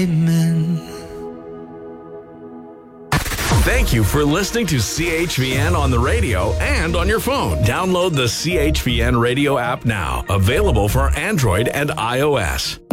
Thank you for listening to CHVN on the radio and on your phone. Download the CHVN radio app now. Available for Android and iOS.